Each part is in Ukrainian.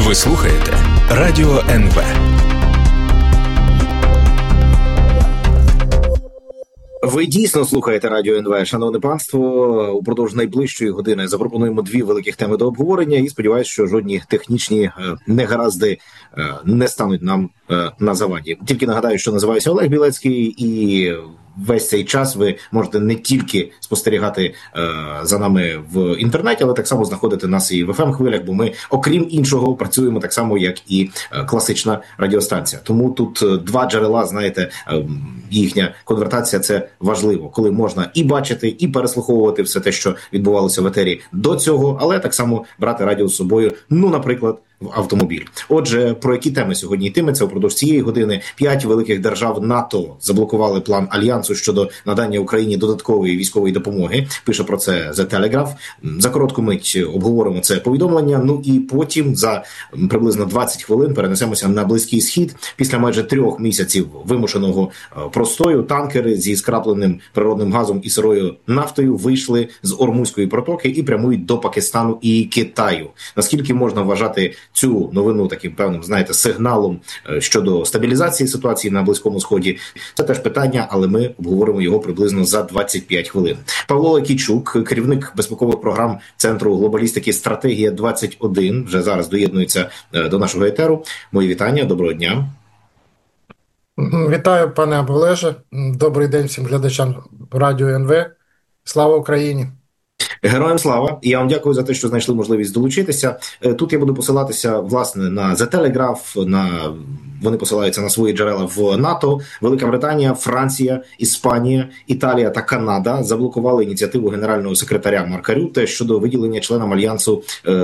Ви слухаєте Радіо НВ. Ви дійсно слухаєте Радіо НВ, шановне панство. Упродовж найближчої години запропонуємо дві великих теми до обговорення і сподіваюся, що жодні технічні негаразди не стануть нам на заваді. Тільки нагадаю, що називаюся Олег Білецький, і весь цей час ви можете не тільки спостерігати за нами в інтернеті, але так само знаходити нас і в FM-хвилях, бо ми, окрім іншого, працюємо так само, як і класична радіостанція. Тому тут два джерела, знаєте, їхня конвертація – це важливо, коли можна і бачити, і переслуховувати все те, що відбувалося в етері до цього, але так само брати радіо з собою, наприклад, в автомобіль. Отже, про які теми сьогодні йтиметься упродовж цієї години? 5 великих держав НАТО заблокували план Альянсу щодо надання Україні додаткової військової допомоги. Пише про це The Telegraph. За коротку мить обговоримо це повідомлення, і потім за приблизно 20 хвилин перенесемося на Близький Схід. Після майже 3 місяців вимушеного простою танкери зі скрапленим природним газом і сирою нафтою вийшли з Ормузької протоки і прямують до Пакистану і Китаю. Наскільки можна вважати цю новину таким певним, сигналом щодо стабілізації ситуації на Близькому Сході? Це теж питання, але ми обговоримо його приблизно за 25 хвилин. Павло Лакійчук, керівник безпекових програм Центру глобалістики «Стратегія-21», вже зараз доєднується до нашого етеру. Мої вітання, доброго дня. Вітаю, пане Олеже. Добрий день всім глядачам Радіо НВ. Слава Україні! Героям слава! І я вам дякую за те, що знайшли можливість долучитися. Тут я буду посилатися, власне, на The Telegraph, вони посилаються на свої джерела в НАТО. Велика Британія, Франція, Іспанія, Італія та Канада заблокували ініціативу генерального секретаря Марка Рютте щодо виділення членам Альянсу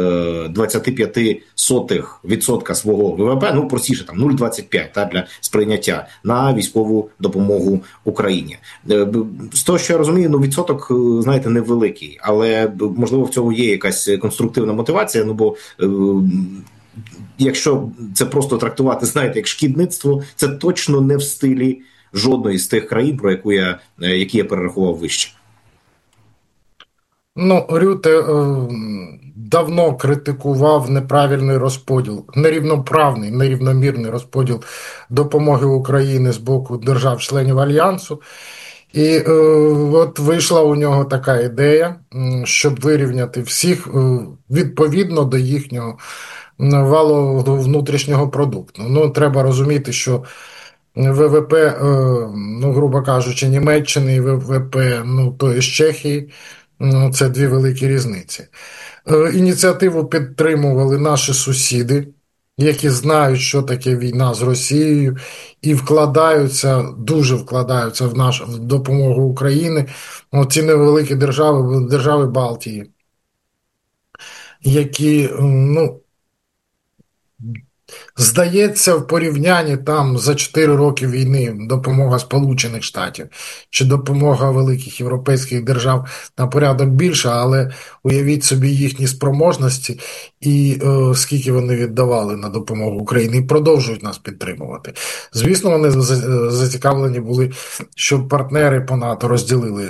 0,25% свого ВВП, простіше, 0,25 для сприйняття на військову допомогу Україні. З того, що я розумію, відсоток, невеликий, але, можливо, в цьому є якась конструктивна мотивація, бо якщо це просто трактувати, як шкідництво, це точно не в стилі жодної з тих країн, про які я перерахував вище. Рютте давно критикував неправильний розподіл, нерівноправний, нерівномірний розподіл допомоги Україні з боку держав-членів Альянсу. І от вийшла у нього така ідея, щоб вирівняти всіх відповідно до їхнього валового внутрішнього продукту. Треба розуміти, що ВВП, грубо кажучи, Німеччини і ВВП, то з Чехії, це дві великі різниці. Ініціативу підтримували наші сусіди, які знають, що таке війна з Росією, і дуже вкладаються в допомогу Україні. Ці невеликі держави Балтії, які, здається, в порівнянні за 4 роки війни допомога Сполучених Штатів чи допомога великих європейських держав на порядок більша, але уявіть собі їхні спроможності і скільки вони віддавали на допомогу Україні і продовжують нас підтримувати. Звісно, вони зацікавлені були, щоб партнери по НАТО розділили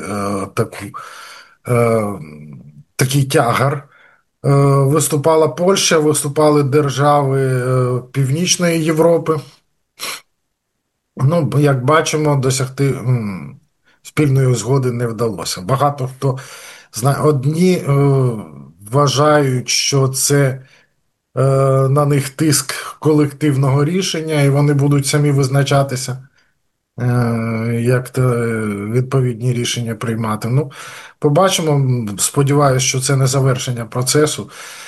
такий тягар. Виступала Польща, виступали держави Північної Європи. Як бачимо, досягти спільної згоди не вдалося. Багато хто знає. Одні вважають, що це на них тиск колективного рішення, і вони будуть самі визначатися, як відповідні рішення приймати. Побачимо, сподіваюся, що це не завершення процесу.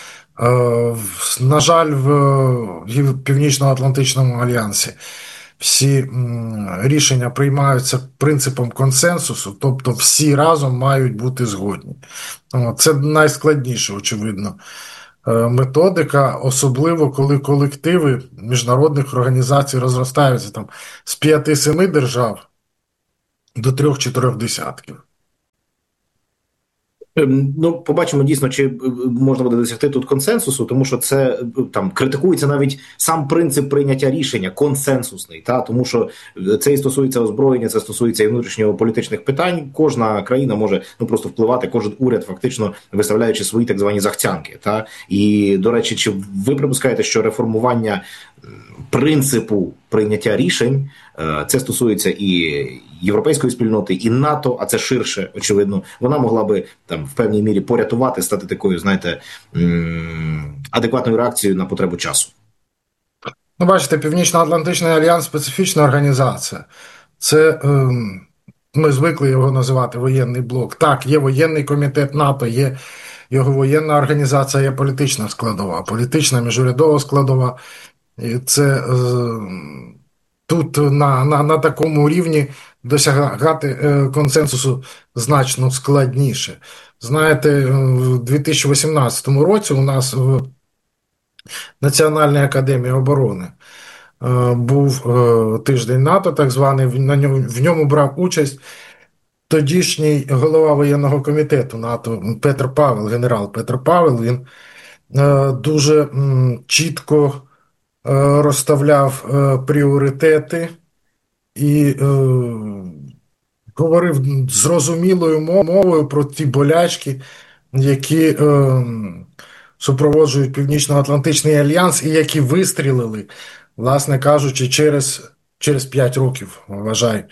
На жаль, в Північно-Атлантичному альянсі всі рішення приймаються принципом консенсусу, тобто всі разом мають бути згодні. Це найскладніше, очевидно, методика, особливо коли колективи міжнародних організацій розростаються з 5-7 держав до 3-4 десятків. Ну, побачимо дійсно, чи можна буде досягти тут консенсусу, тому що це там критикується навіть сам принцип прийняття рішення консенсусний, тому що це і стосується озброєння, це стосується і внутрішньополітичних питань. Кожна країна може просто впливати, кожен уряд фактично виставляючи свої так звані захцянки. І до речі, чи ви припускаєте, що реформування принципу прийняття рішень це стосується і європейської спільноти, і НАТО, а це ширше, очевидно, вона могла би там в певній мірі порятувати, стати такою, знаєте, адекватною реакцією на потребу часу. Ну, бачите, Північно-Атлантичний альянс специфічна організація. Це ми звикли його називати воєнний блок. Так, є воєнний комітет НАТО, є його воєнна організація, є політична складова, політична міжурядова складова. І це тут на такому рівні досягати консенсусу значно складніше. Знаєте, в 2018 році у нас в Національній академії оборони був тиждень НАТО, так званий, в ньому брав участь тодішній голова воєнного комітету НАТО Петр Павел, генерал Петр Павел. Він дуже чітко розставляв пріоритети і говорив зрозумілою мовою про ті болячки, які супроводжують Північно-Атлантичний альянс і які вистрілили, власне кажучи, через 5 років, вважаю.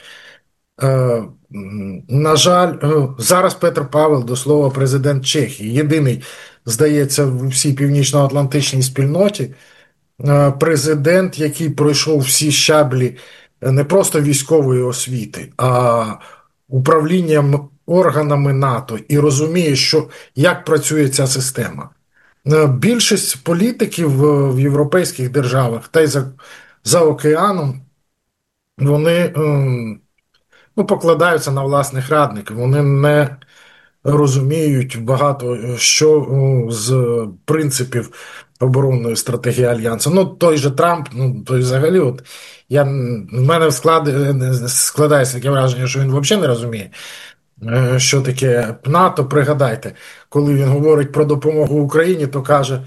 На жаль, зараз Петр Павел, до слова, президент Чехії, єдиний, здається, в всій північно-атлантичній спільноті, президент, який пройшов всі щаблі не просто військової освіти, а управлінням органами НАТО і розуміє, як працює ця система. Більшість політиків в європейських державах та й за океаном, вони покладаються на власних радників, вони не розуміють багато що з принципів оборонної стратегії Альянсу. Ну, той же Трамп, той взагалі, в мене складається таке враження, що він взагалі не розуміє, що таке НАТО. Пригадайте, коли він говорить про допомогу Україні, то каже: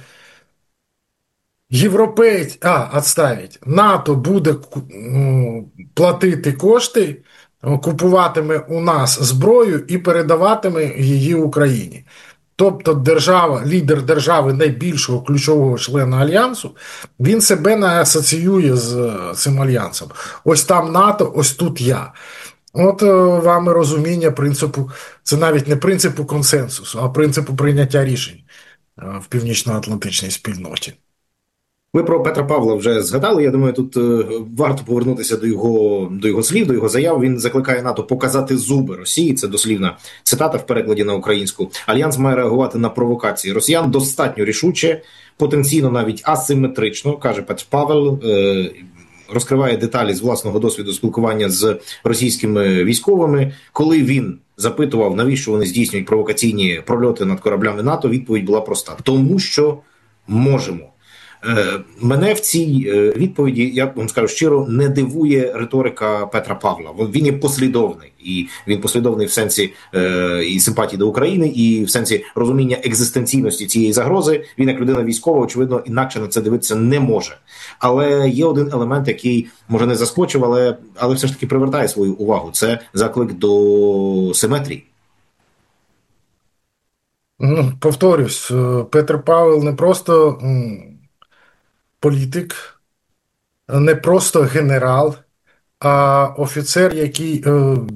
відставить, НАТО буде платити кошти, купуватиме у нас зброю і передаватиме її Україні. Тобто лідер держави найбільшого ключового члена Альянсу, він себе не асоціює з цим Альянсом. Ось там НАТО, ось тут я. От вам і розуміння принципу, це навіть не принципу консенсусу, а принципу прийняття рішень в Північно-Атлантичній спільноті. Ви про Петра Павла вже згадали. Я думаю, тут варто повернутися до його слів, до його заяв. Він закликає НАТО показати зуби Росії. Це дослівна цитата в перекладі на українську. Альянс має реагувати на провокації росіян достатньо рішуче, потенційно навіть асиметрично, каже Петр Павел. Розкриває деталі з власного досвіду спілкування з російськими військовими. Коли він запитував, навіщо вони здійснюють провокаційні прольоти над кораблями НАТО, відповідь була проста: тому що можемо. Мене в цій відповіді, я вам скажу щиро, не дивує риторика Петра Павла. Він є послідовний. І він послідовний в сенсі і симпатії до України, і в сенсі розуміння екзистенційності цієї загрози. Він, як людина військова, очевидно, інакше на це дивитися не може. Але є один елемент, який, може, не заскочив, але все ж таки привертає свою увагу. Це заклик до симетрії. Повторюсь, Петр Павел не просто політик, не просто генерал, а офіцер, який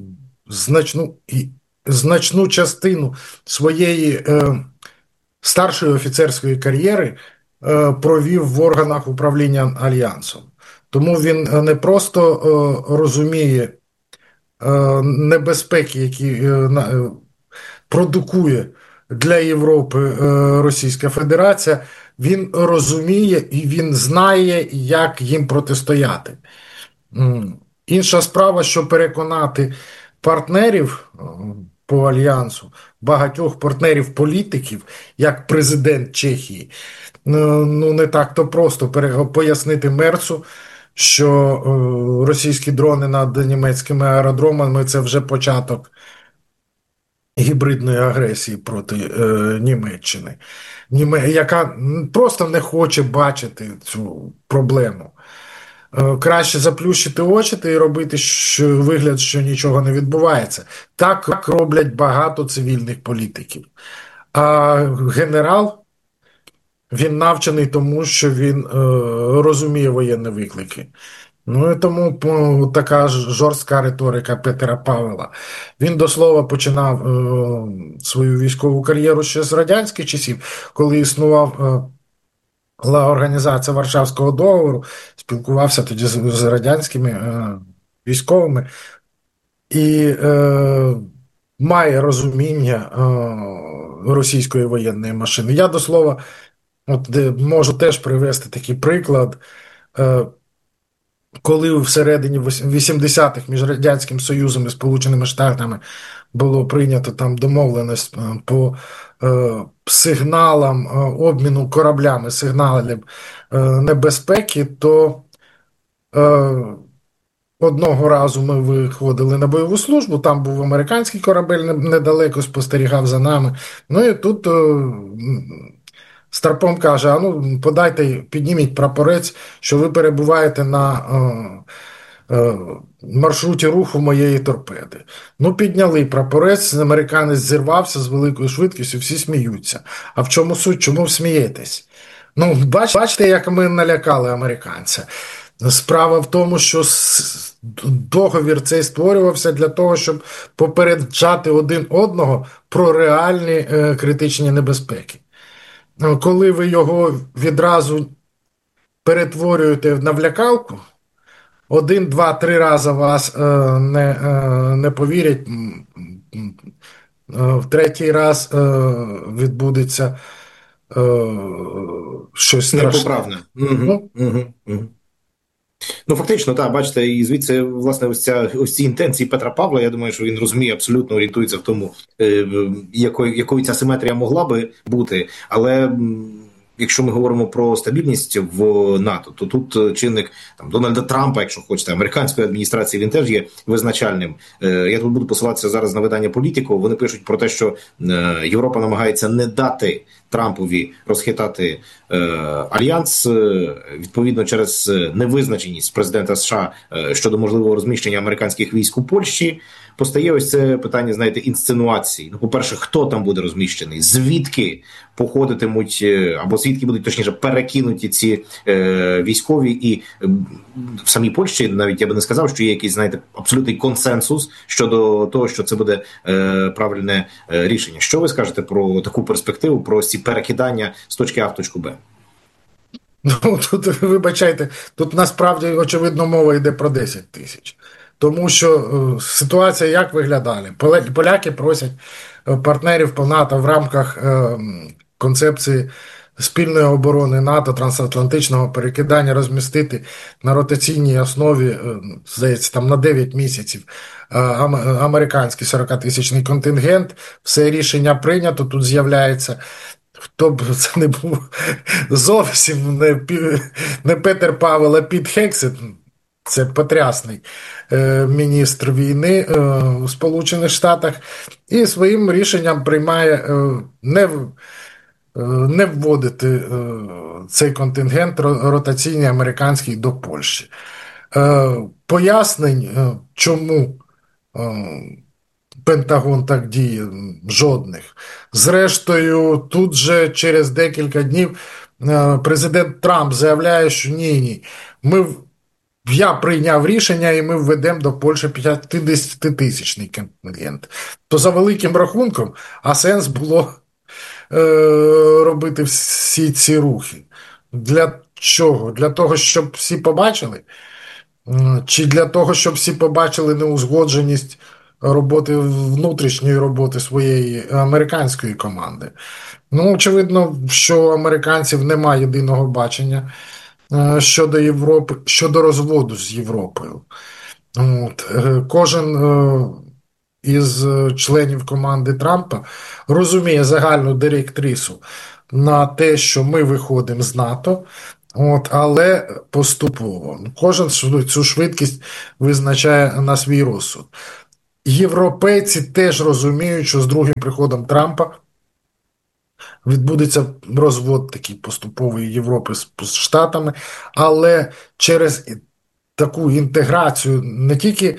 значну частину своєї старшої офіцерської кар'єри провів в органах управління Альянсом. Тому він не просто розуміє небезпеки, які продукує для Європи Російська Федерація, він розуміє і він знає, як їм протистояти. Інша справа, що переконати партнерів по Альянсу, багатьох партнерів-політиків, як президент Чехії, не так-то просто пояснити Мерцу, що російські дрони над німецькими аеродромами – це вже початок гібридної агресії проти Німеччини, яка просто не хоче бачити цю проблему. Краще заплющити очі і робити вигляд, що нічого не відбувається. Так роблять багато цивільних політиків. А генерал, він навчений тому, що він розуміє воєнні виклики. Ну і тому така жорстка риторика Петера Павела. Він до слова починав свою військову кар'єру ще з радянських часів, коли існував організація Варшавського договору, спілкувався тоді з радянськими військовими і має розуміння російської воєнної машини. Я до слова можу теж привести такий приклад. Коли всередині 80-х між Радянським Союзом і Сполученими Штатами було прийнято там домовленість по сигналам обміну кораблями, сигналів небезпеки, то одного разу ми виходили на бойову службу, там був американський корабель недалеко, спостерігав за нами. Ну і тут Старпом каже, а ну подайте, підніміть прапорець, що ви перебуваєте на маршруті руху моєї торпеди. Ну, підняли прапорець, американець зірвався з великою швидкістю, всі сміються. А в чому суть? Чому ви смієтесь? Ну, бачите, як ми налякали американця. Справа в тому, що договір цей створювався для того, щоб попереджати один одного про реальні критичні небезпеки. Коли ви його відразу перетворюєте на влякалку, один, два, три рази вас не повірять, в третій раз відбудеться щось страшне. Непоправне. Ну, фактично, так, бачите, і звідси, власне, ось ці інтенції Петра Павла, я думаю, що він розуміє, абсолютно орієнтується в тому, якою ця симетрія могла би бути, але якщо ми говоримо про стабільність в НАТО, то тут чинник там Дональда Трампа, якщо хочете, американської адміністрації, він теж є визначальним. Я тут буду посилатися зараз на видання «Політико». Вони пишуть про те, що Європа намагається не дати Трампові розхитати альянс, відповідно, через невизначеність президента США щодо можливого розміщення американських військ у Польщі. Постає ось це питання, знаєте, інсценуації. Ну, по-перше, хто там буде розміщений, звідки походитимуть, або звідки будуть, точніше, перекинуті ці військові, і в самій Польщі, навіть я би не сказав, що є якийсь, знаєте, абсолютний консенсус щодо того, що це буде правильне рішення. Що ви скажете про таку перспективу, про ці перекидання з точки А в точку Б? Ну, тут, вибачайте, тут насправді, очевидно, мова йде про 10 тисяч. Тому що ситуація як виглядає? Поляки просять партнерів по НАТО в рамках концепції спільної оборони НАТО, трансатлантичного перекидання розмістити на ротаційній основі, здається, там на 9 місяців американський 40-тисячний контингент. Все рішення прийнято, тут з'являється, хто б це не був, зовсім не Петер Павел, а Піт Хексет. Це потрясний міністр війни у Сполучених Штатах, і своїм рішенням приймає не вводити цей контингент ротаційний американський до Польщі. Пояснень, чому Пентагон так діє, жодних. Зрештою, тут же через декілька днів президент Трамп заявляє, що ні, я прийняв рішення, і ми введемо до Польщі 50-тисячний контингент. То за великим рахунком, а сенс було робити всі ці рухи. Для чого? Для того, щоб всі побачили? Чи для того, щоб всі побачили неузгодженість роботи, внутрішньої роботи своєї американської команди? Ну, очевидно, що у американців немає єдиного бачення щодо Європи, щодо розводу з Європою. Кожен із членів команди Трампа розуміє загальну директрису на те, що ми виходимо з НАТО, але поступово. Кожен цю швидкість визначає на свій розсуд. європейці теж розуміють, що з другим приходом Трампа відбудеться розвод такий поступовий Європи з Штатами, але через таку інтеграцію не тільки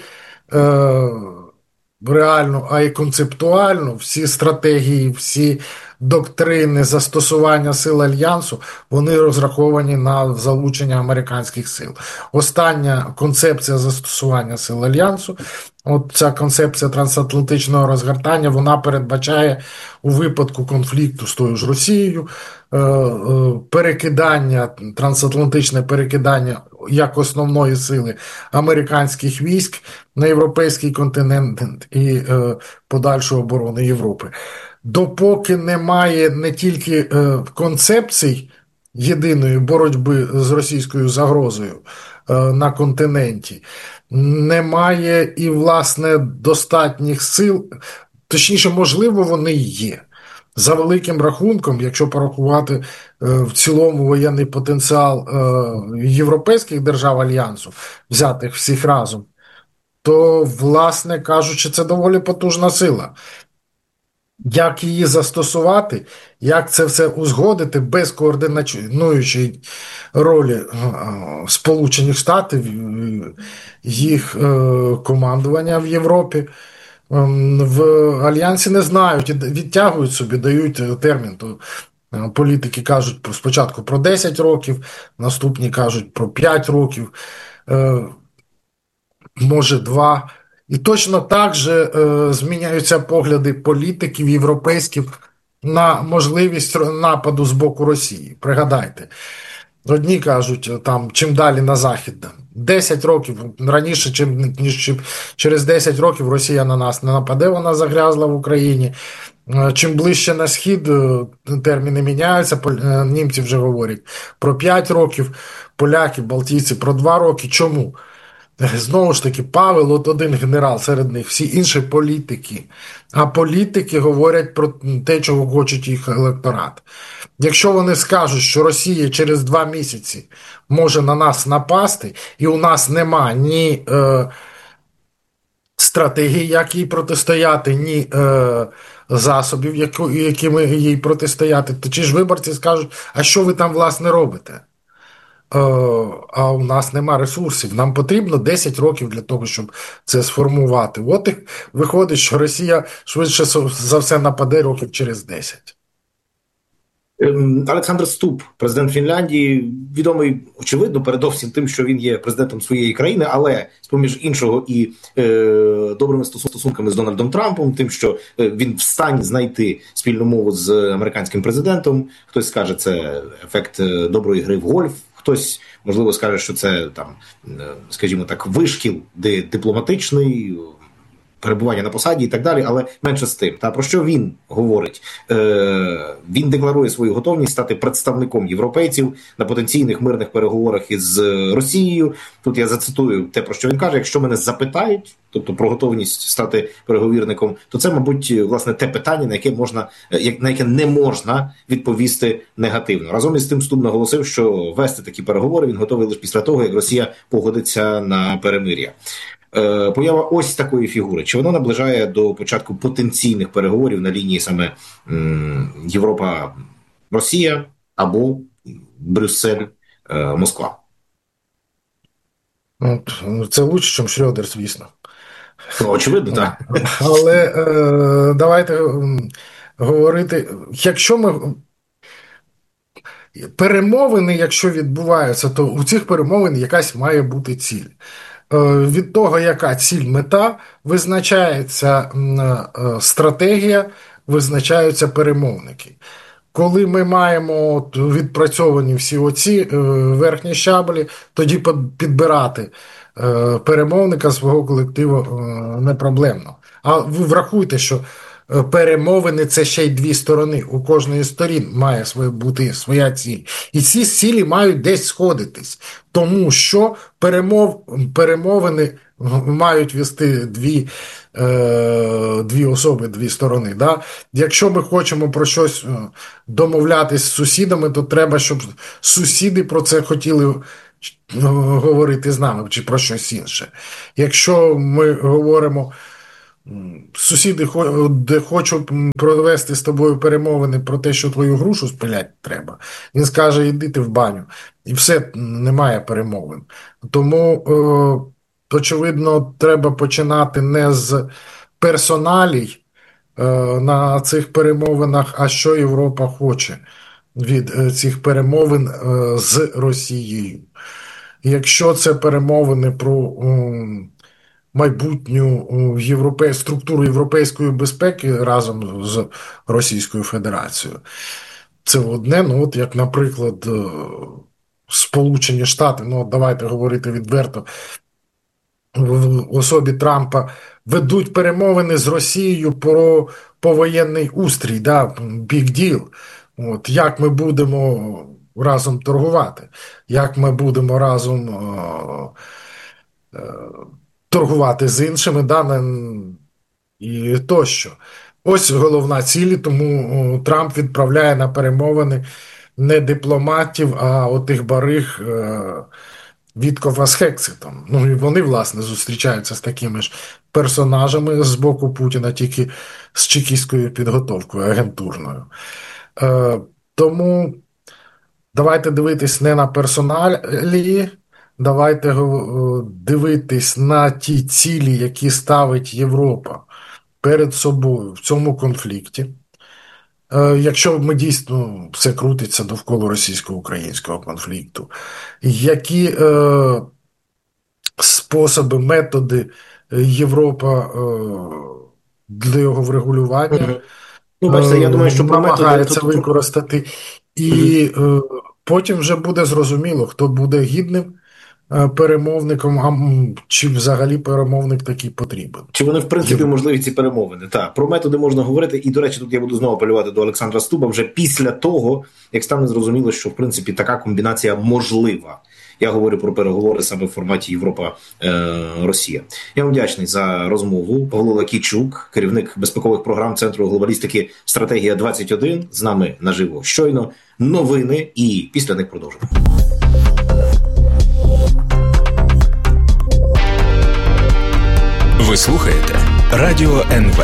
реальну, а й концептуальну, всі стратегії, всі доктрини застосування сил Альянсу, вони розраховані на залучення американських сил. Остання концепція застосування сил Альянсу, от ця концепція трансатлантичного розгортання, вона передбачає у випадку конфлікту з тою ж Росією перекидання, трансатлантичне перекидання як основної сили американських військ на європейський континент і подальшу оборону Європи. Допоки немає не тільки концепцій єдиної боротьби з російською загрозою на континенті, немає і, власне, достатніх сил, точніше, можливо, вони є. За великим рахунком, якщо порахувати в цілому воєнний потенціал європейських держав Альянсу, взятих всіх разом, то, власне кажучи, це доволі потужна сила. Як її застосувати, як це все узгодити без координуючої ролі Сполучених Штатів, їх командування в Європі, в Альянсі не знають і відтягують собі, дають термін. То політики кажуть спочатку про 10 років, наступні кажуть про 5 років, може 2. І точно так же зміняються погляди політиків європейських на можливість нападу з боку Росії. Пригадайте, одні кажуть, там, чим далі на захід, 10 років, раніше, ніж через 10 років Росія на нас не нападе, вона загрязла в Україні. Чим ближче на схід, терміни міняються, німці вже говорять про 5 років, поляки, балтійці про 2 роки. Чому? Знову ж таки, Павел, от один генерал серед них, всі інші політики. А політики говорять про те, чого хочуть їх електорат. Якщо вони скажуть, що Росія через 2 місяці може на нас напасти, і у нас нема ні стратегії, як їй протистояти, ні засобів, якими їй протистояти, то чи ж виборці скажуть, а що ви там, власне, робите? А у нас нема ресурсів. Нам потрібно 10 років для того, щоб це сформувати. От і виходить, що Росія швидше за все нападе років через 10. Олександр Ступ, президент Фінляндії, відомий, очевидно, передовсім тим, що він є президентом своєї країни, але, з-поміж іншого, і добрими стосунками з Дональдом Трампом, тим, що він в стані знайти спільну мову з американським президентом. Хтось скаже, це ефект доброї гри в гольф, хтось, можливо, скаже, що це, там, скажімо так, вишкіл дипломатичний, перебування на посаді і так далі, але менше з тим. Та про що він говорить? Він декларує свою готовність стати представником європейців на потенційних мирних переговорах із Росією. Тут я зацитую те, про що він каже. Якщо мене запитають, тобто про готовність стати переговірником, то це, мабуть, власне, те питання, на яке не можна відповісти негативно. Разом із тим Ступ наголосив, що вести такі переговори він готовий лише після того, як Росія погодиться на перемир'я. Поява ось такої фігури, чи воно наближає до початку потенційних переговорів на лінії саме Європа-Росія або Брюссель-Москва? Це лучше, ніж Шрёдер, звісно. Очевидно, так. Але давайте говорити, якщо ми перемовини, якщо відбуваються, то у цих перемовин якась має бути ціль. Від того, яка ціль, мета, визначається стратегія, визначаються перемовники. Коли ми маємо відпрацьовані всі оці верхні щаблі, тоді підбирати перемовника свого колективу не проблемно. А ви врахуйте, що перемовини – це ще й 2 сторони. У кожної з сторін має бути своя ціль. І ці цілі мають десь сходитись. Тому що перемовини мають вести дві особи, 2 сторони. Да? Якщо ми хочемо про щось домовлятись з сусідами, то треба, щоб сусіди про це хотіли говорити з нами, чи про щось інше. Якщо ми говоримо Сусіди де хочуть провести з тобою перемовини про те, що твою грушу спилять треба, він скаже, іди ти в баню. І все, немає перемовин. Тому, очевидно, треба починати не з персоналій на цих перемовинах, а що Європа хоче від цих перемовин з Росією. Якщо це перемовини про майбутню структуру європейської безпеки разом з Російською Федерацією, це одне, от як, наприклад, Сполучені Штати, давайте говорити відверто, в особі Трампа ведуть перемовини з Росією про повоєнний устрій, big deal. Як ми будемо разом торгувати, як ми будемо разом торгувати з іншими, і тощо. Ось головна ціль, тому Трамп відправляє на перемовини не дипломатів, а отих бариг Віткофа з Хексетом. І вони, власне, зустрічаються з такими ж персонажами з боку Путіна, тільки з чекістською підготовкою агентурною. Тому давайте дивитись не на персоналі, давайте дивитись на ті цілі, які ставить Європа перед собою в цьому конфлікті. Якщо ми дійсно все крутиться довкола російсько-українського конфлікту, які способи, методи Європа для його врегулювання бачите, я думаю, що намагається використати. І потім вже буде зрозуміло, хто буде гідним перемовником, чи взагалі перемовник такий потрібен. Чи вони, в принципі, можливі ці перемовини? Так, про методи можна говорити. І, до речі, тут я буду знову апелювати до Олександра Стуба вже після того, як стане зрозуміло, що, в принципі, така комбінація можлива. Я говорю про переговори саме в форматі Європа-Росія. Я вам вдячний за розмову. Павло Лакійчук, керівник безпекових програм Центру глобалістики «Стратегія-21». З нами наживо щойно. Новини і після них продовжимо. Ви слухаєте Радіо НВ.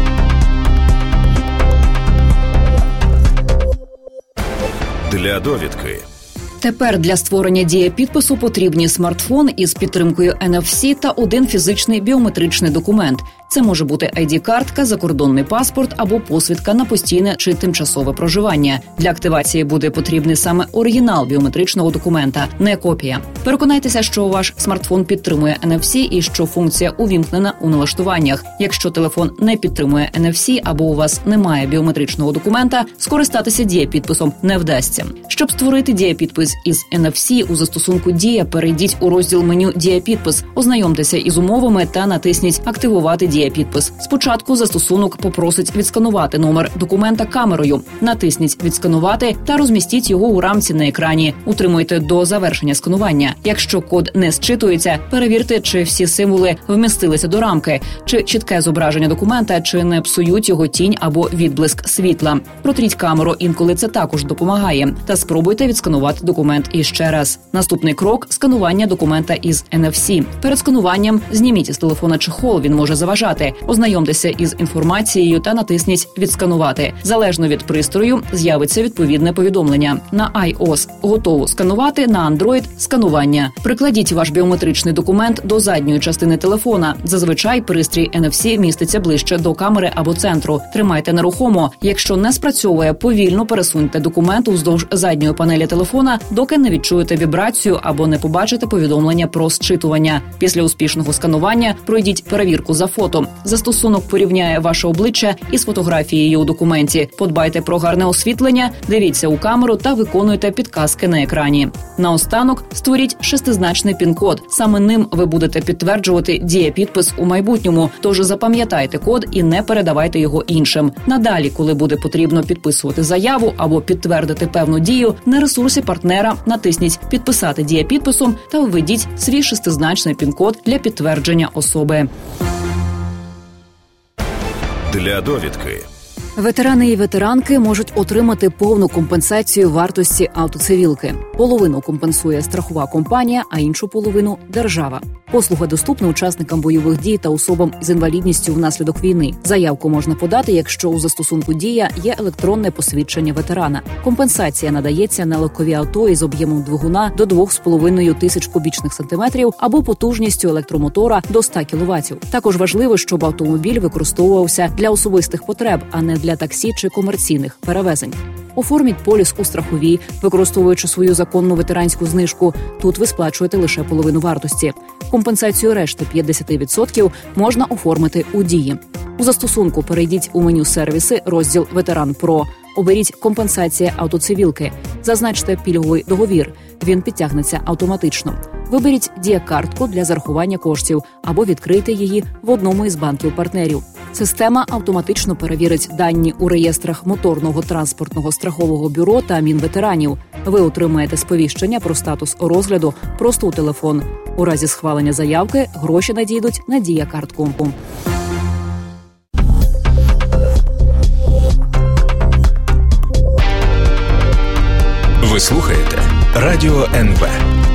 Для довідки. Тепер для створення дія-підпису потрібні смартфон із підтримкою NFC та один фізичний біометричний документ. Це може бути ID-картка, закордонний паспорт або посвідка на постійне чи тимчасове проживання. Для активації буде потрібний саме оригінал біометричного документа, не копія. Переконайтеся, що ваш смартфон підтримує NFC і що функція увімкнена у налаштуваннях. Якщо телефон не підтримує NFC або у вас немає біометричного документа, скористатися дія-підписом не вдасться. Щоб створити дія-підпис із NFC у застосунку «Дія», перейдіть у розділ меню «Дія-підпис», ознайомтеся із умовами та натисніть «Активувати дія-підпис». Спочатку застосунок попросить відсканувати номер документа камерою. Натисніть «Відсканувати» та розмістіть його у рамці на екрані. Утримуйте до завершення сканування. Якщо код не зчитується, перевірте, чи всі символи вмістилися до рамки, чи чітке зображення документа, чи не псують його тінь або відблиск світла. Протріть камеру, інколи це також допомагає. Та спробуйте відсканувати документ іще раз. Наступний крок – сканування документа із NFC. Перед скануванням зніміть із телефона чехол, він може заважати. Ознайомтеся із інформацією та натисніть «Відсканувати». Залежно від пристрою з'явиться відповідне повідомлення. На iOS – готово сканувати, на Android – сканування. Прикладіть ваш біометричний документ до задньої частини телефона. Зазвичай пристрій NFC міститься ближче до камери або центру. Тримайте нерухомо. Якщо не спрацьовує, повільно пересуньте документ уздовж задньої панелі телефона, доки не відчуєте вібрацію або не побачите повідомлення про зчитування. Після успішного сканування пройдіть перевірку за фото. Застосунок порівняє ваше обличчя із фотографією у документі. Подбайте про гарне освітлення, дивіться у камеру та виконуйте підказки на екрані. Наостанок створіть 6-значний пін-код. Саме ним ви будете підтверджувати дія-підпис у майбутньому. Тож запам'ятайте код і не передавайте його іншим. Надалі, коли буде потрібно підписувати заяву або підтвердити певну дію, на ресурсі партнера натисніть «Підписати дія-підписом» та введіть свій 6-значний пін-код для підтвердження особи. Для довідки. Ветерани і ветеранки можуть отримати повну компенсацію вартості автоцивілки. Половину компенсує страхова компанія, а іншу половину – держава. Послуга доступна учасникам бойових дій та особам з інвалідністю внаслідок війни. Заявку можна подати, якщо у застосунку «Дія» є електронне посвідчення ветерана. Компенсація надається на легкові авто із об'ємом двигуна до 2,5 тисяч кубічних сантиметрів або потужністю електромотора до 100 кВт. Також важливо, щоб автомобіль використовувався для особистих потреб, а не для таксі чи комерційних перевезень. Оформіть поліс у страховій, використовуючи свою законну ветеранську знижку. Тут ви сплачуєте лише половину вартості. Компенсацію решти 50% можна оформити у «Дії». У застосунку перейдіть у меню «Сервіси», розділ «Ветеран Про». Оберіть «Компенсація автоцивілки». Зазначте пільговий договір. Він підтягнеться автоматично. Виберіть «Дія-картку» для зарахування коштів або відкрийте її в одному із банків-партнерів. Система автоматично перевірить дані у реєстрах Моторного транспортного страхового бюро та Мінветеранів. Ви отримаєте сповіщення про статус розгляду просто у телефон. У разі схвалення заявки гроші надійдуть на «Дія-картку». Ви слухаєте Радіо НВ.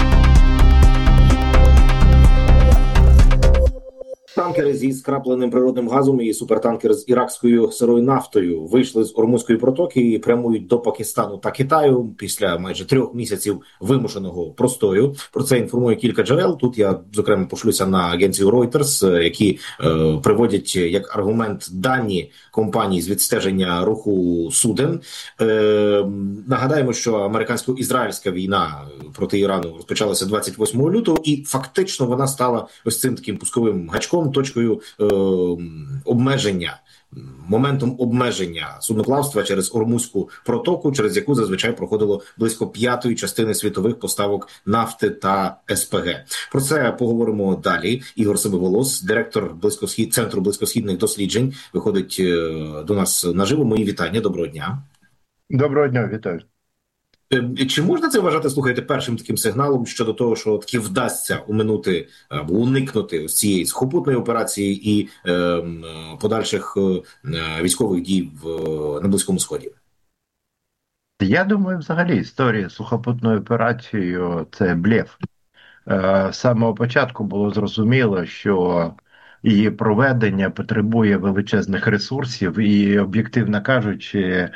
Танкери зі скрапленим природним газом і супертанкер з іракською сирою нафтою вийшли з Ормузької протоки і прямують до Пакистану та Китаю після майже 3 місяців вимушеного простою. Про це інформує кілька джерел. Тут я, зокрема, пошлюся на агенцію Reuters, які приводять як аргумент дані компаній з відстеження руху суден. Нагадаємо, що американсько-ізраїльська війна проти Ірану розпочалася 28 лютого, і фактично вона стала ось цим таким пусковим гачком, точкою обмеження, моментом обмеження судноплавства через Ормузьку протоку, через яку зазвичай проходило близько 1/5 світових поставок нафти та СПГ. Про це поговоримо далі. Ігор Себеволос, директор Центру близькосхідних досліджень, виходить до нас наживо. Мої вітання. Доброго дня. Доброго дня, вітаю. Чи можна це вважати, слухайте, першим таким сигналом щодо того, що таки вдасться уминути або уникнути ось цієї сухопутної операції і подальших військових дій на Близькому Сході? Я думаю, взагалі історія з сухопутною операцією – це блеф. З самого початку було зрозуміло, що її проведення потребує величезних ресурсів і, об'єктивно кажучи,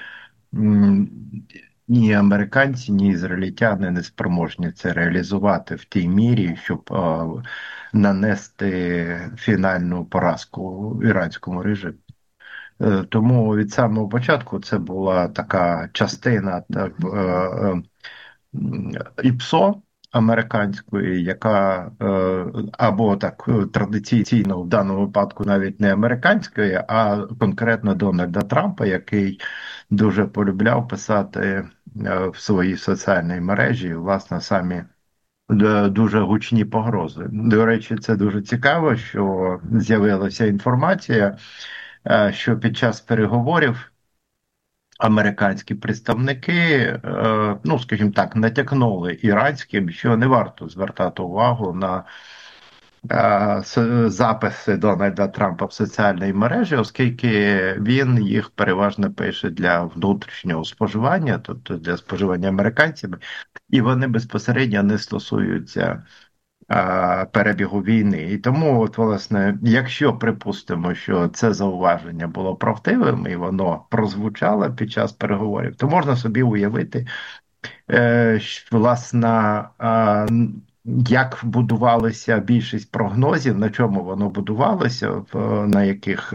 ні американці, ні ізраїльтяни не спроможні це реалізувати в тій мірі, щоб нанести фінальну поразку іранському режиму. Тому від самого початку це була така частина ІПСО американської, яка або так традиційно в даному випадку навіть не американської, а конкретно Дональда Трампа, який дуже полюбляв писати в своїй соціальній мережі, власне, самі дуже гучні погрози. До речі, це дуже цікаво, що з'явилася інформація, що під час переговорів американські представники, ну, скажімо так, натякнули іранським, що не варто звертати увагу на записи Дональда Трампа в соціальній мережі, оскільки він їх переважно пише для внутрішнього споживання, тобто для споживання американцями, і вони безпосередньо не стосуються перебігу війни. І тому, от, власне, якщо припустимо, що це зауваження було правдивим і воно прозвучало під час переговорів, то можна собі уявити, власне, як будувалася більшість прогнозів, на чому воно будувалося, на яких,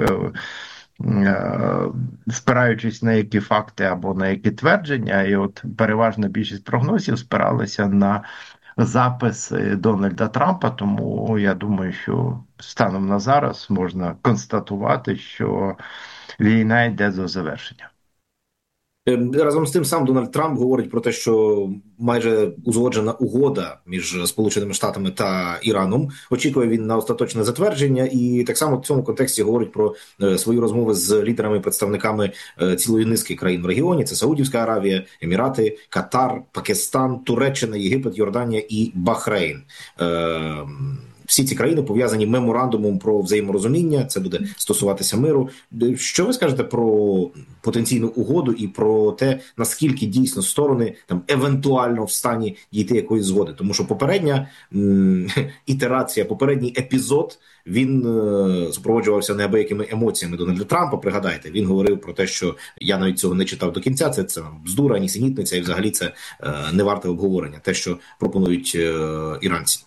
спираючись на які факти або на які твердження, і от переважна більшість прогнозів спиралися на записи Дональда Трампа, тому я думаю, що станом на зараз можна констатувати, що війна йде до завершення. Разом з тим сам Дональд Трамп говорить про те, що майже узгоджена угода між Сполученими Штатами та Іраном. Очікує він на остаточне затвердження, і так само в цьому контексті говорить про свої розмови з лідерами, представниками цілої низки країн в регіоні. Це Саудівська Аравія, Емірати, Катар, Пакистан, Туреччина, Єгипет, Йорданія і Бахрейн. всі ці країни пов'язані меморандумом про взаєморозуміння. Це буде стосуватися миру. Що ви скажете про потенційну угоду і про те, наскільки дійсно сторони там евентуально в стані дійти якоїсь згоди? Тому що попередня ітерація, попередній епізод, він супроводжувався неабиякими емоціями Дональда Трампа. Пригадайте, він говорив про те, що я навіть цього не читав до кінця. Це бздура, нісенітниця, і взагалі це не варте обговорення. Те, що пропонують іранці.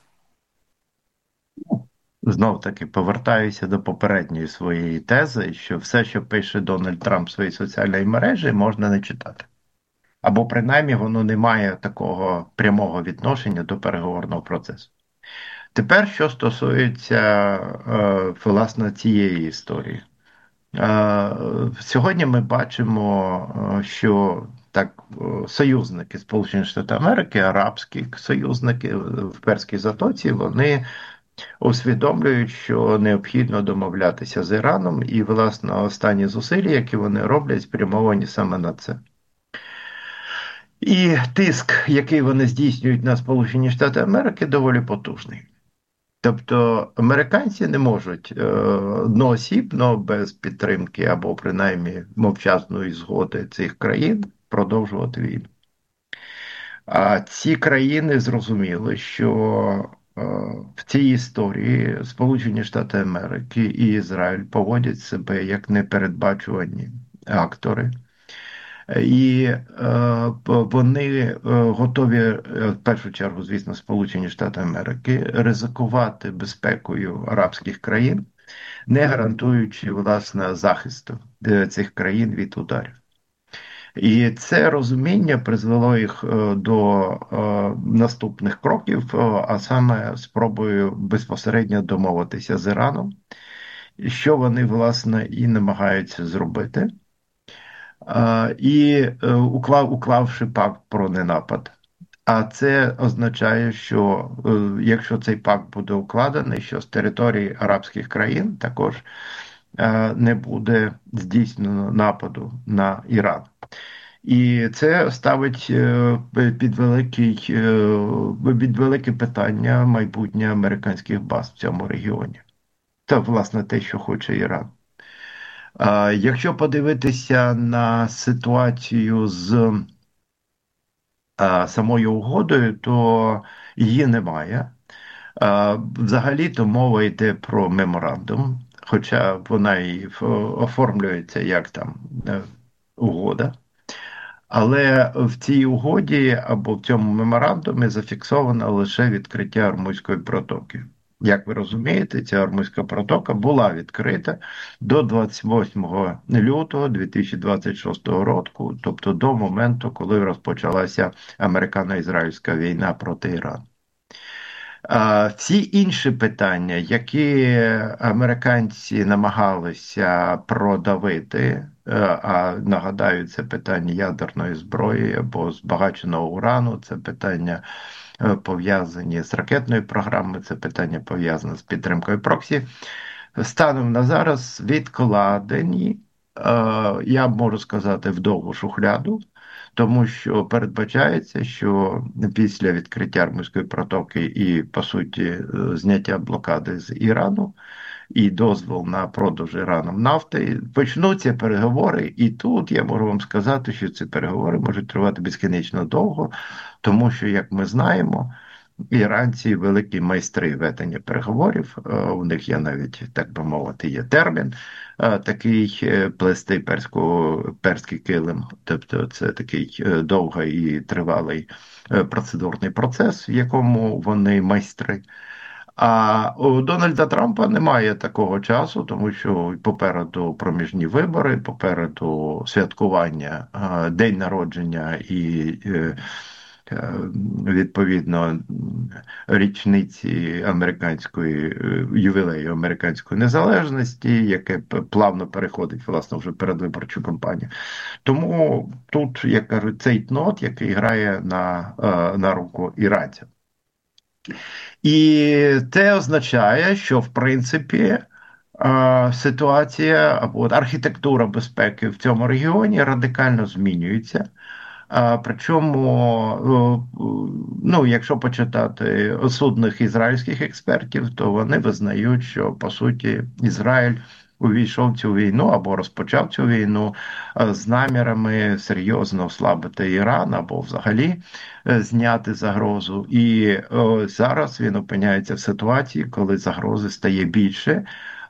Знов таки повертаюся до попередньої своєї тези, що все, що пише Дональд Трамп в своїй соціальній мережі, можна не читати. Або принаймні воно не має такого прямого відношення до переговорного процесу. Тепер, що стосується власне цієї історії. Сьогодні ми бачимо, що так союзники Сполучених Штатів Америки, арабські союзники в Перській затоці, вони усвідомлюють, що необхідно домовлятися з Іраном, і, власне, останні зусилля, які вони роблять, спрямовані саме на це. І тиск, який вони здійснюють на Сполучені Штати Америки, доволі потужний. Тобто американці не можуть одноосібно, без підтримки або принаймні мовчазної згоди цих країн продовжувати війну. А ці країни зрозуміли, що в цій історії Сполучені Штати Америки і Ізраїль поводять себе як непередбачувані актори. І вони готові, в першу чергу, звісно, Сполучені Штати Америки, ризикувати безпекою арабських країн, не гарантуючи, власне, захисту цих країн від ударів. І це розуміння призвело їх до наступних кроків, а саме спробою безпосередньо домовитися з Іраном, що вони, власне, і намагаються зробити. І уклавши пакт про ненапад. А це означає, що якщо цей пакт буде укладений, що з території арабських країн також не буде здійснено нападу на Іран. І це ставить під велике питання майбутнє американських баз в цьому регіоні. Це, власне, те, що хоче Іран. Якщо подивитися на ситуацію з самою угодою, то її немає. Взагалі-то мова йде про меморандум, хоча вона і оформлюється як там угода. Але в цій угоді або в цьому меморандумі зафіксовано лише відкриття Ормузької протоки. Як ви розумієте, ця Ормузька протока була відкрита до 28 лютого 2026 року, тобто до моменту, коли розпочалася американо-ізраїльська війна проти Ірану. Всі інші питання, які американці намагалися продавити, а нагадаю, це питання ядерної зброї або збагаченого урану, це питання пов'язані з ракетною програмою, це питання пов'язане з підтримкою проксі, станом на зараз відкладені, я можу сказати, в довгу шухляду, тому що передбачається, що після відкриття Ормузької протоки і, по суті, зняття блокади з Ірану і дозвол на продаж Іраном нафти, почнуться переговори, і тут я можу вам сказати, що ці переговори можуть тривати безкінечно довго, тому що, як ми знаємо, іранці великі майстри ведення переговорів, у них є навіть, так би мовити, є термін такий плести перський килим, тобто це такий довгий і тривалий процедурний процес, в якому вони майстри. А у Дональда Трампа немає такого часу, тому що попереду проміжні вибори, попереду святкування, день народження і відповідно річниці ювілею американської незалежності, яке плавно переходить, власне, вже передвиборчу кампанію. Тому тут, як кажуть, цейтнот, який грає на руку іранцям. І це означає, що, в принципі, ситуація або архітектура безпеки в цьому регіоні радикально змінюється. Причому, ну, якщо почитати осудних ізраїльських експертів, то вони визнають, що по суті Ізраїль увійшов в цю війну або розпочав цю війну з намірами серйозно ослабити Іран або взагалі зняти загрозу. І зараз він опиняється в ситуації, коли загрози стає більше.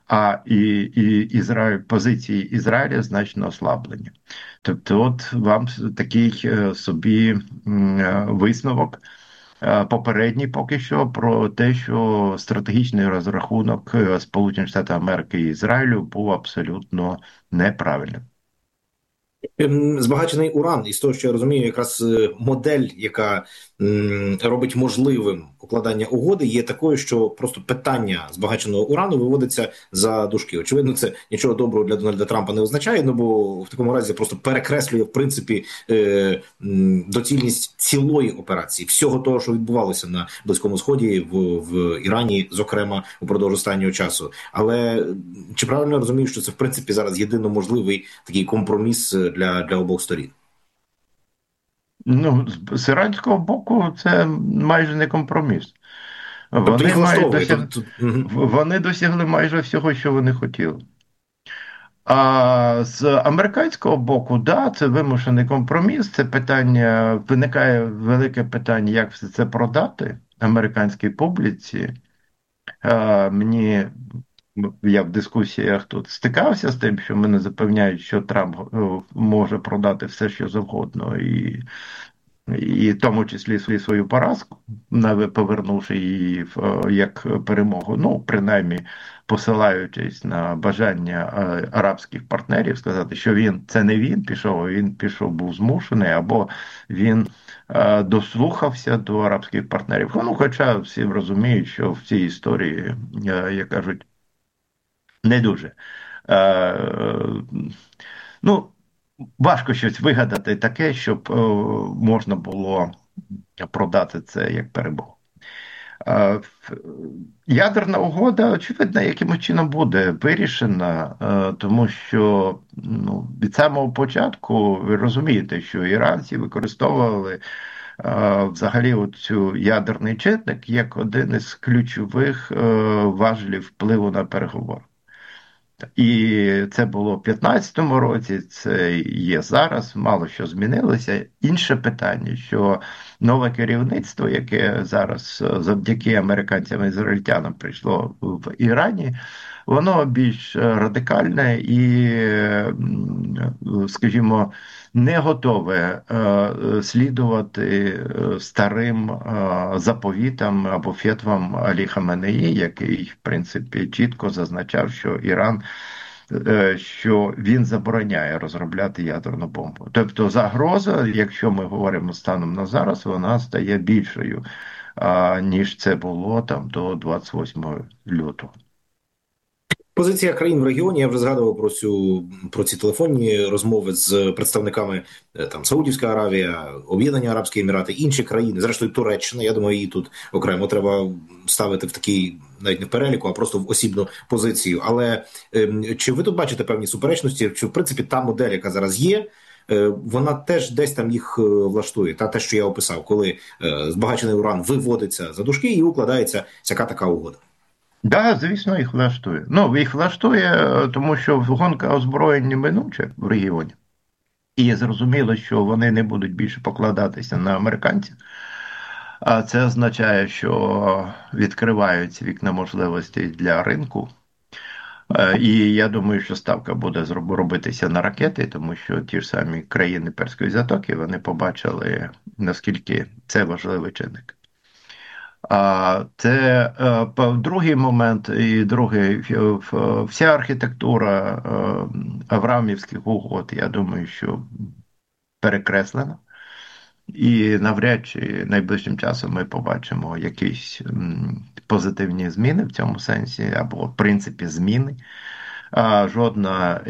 Позиції Ізраїля значно ослаблені. Тобто, от вам такий собі висновок попередній поки що про те, що стратегічний розрахунок Сполучених Штатів Америки і Ізраїлю був абсолютно неправильним. Збагачений уран, і з того, що я розумію, якраз модель, яка робить можливим укладання угоди, є такою, що просто питання збагаченого урану виводиться за дужки. Очевидно, це нічого доброго для Дональда Трампа не означає, ну бо в такому разі просто перекреслює, в принципі, доцільність цілої операції, всього того, що відбувалося на Близькому Сході, в Ірані, зокрема, упродовж останнього часу. Але чи правильно розумію, що це, в принципі, зараз єдино можливий такий компроміс для обох сторін? Ну, з іранського боку це майже не компроміс. Вони досягли майже всього, що вони хотіли. А з американського боку, да, це вимушений компроміс. Це питання, виникає велике питання, як все це продати американській публіці. Я в дискусіях тут стикався з тим, що мене запевняють, що Трамп може продати все, що завгодно, і в тому числі свою поразку, повернувши її як перемогу, ну, принаймні посилаючись на бажання арабських партнерів сказати, що це не він пішов, а він пішов, був змушений, або він дослухався до арабських партнерів. Ну, хоча всі розуміють, що в цій історії, як кажуть, не дуже. Ну, важко щось вигадати таке, щоб можна було продати це як перемогу. Ядерна угода, очевидно, якимось чином буде вирішена, тому що від самого початку ви розумієте, що іранці використовували взагалі цю ядерний чинник як один із ключових важелів впливу на переговори. І це було в 2015 році, це є зараз, мало що змінилося. Інше питання, що нове керівництво, яке зараз завдяки американцям і ізраїльтянам прийшло в Ірані, воно більш радикальне і, скажімо, не готове слідувати старим заповітам або фетвам Алі Хаменеї, який, в принципі, чітко зазначав, що Іран, що він забороняє розробляти ядерну бомбу. Тобто загроза, якщо ми говоримо станом на зараз, вона стає більшою, ніж це було там до 28 лютого. Позиція країн в регіоні, я вже згадував про ці телефонні розмови з представниками там Саудівська Аравія, Об'єднані Арабські Емірати, інші країни, зрештою Туреччина, я думаю, її тут окремо треба ставити в такий, навіть не в переліку, а просто в осібну позицію. Але чи ви тут бачите певні суперечності, чи в принципі та модель, яка зараз є, вона теж десь там їх влаштує, те, що я описав, коли збагачений уран виводиться за дужки і укладається всяка така угода? Так, звісно, їх влаштує. Їх влаштує, тому що гонка озброєнь неминуча в регіоні. І зрозуміло, що вони не будуть більше покладатися на американців. А це означає, що відкриваються вікна можливостей для ринку. І я думаю, що ставка буде робитися на ракети, тому що ті ж самі країни Перської затоки, вони побачили, наскільки це важливий чинник. Це другий момент, і другий, вся архітектура Авраамівських угод, я думаю, що перекреслена. І навряд чи найближчим часом ми побачимо якісь позитивні зміни в цьому сенсі, або в принципі зміни. Жодна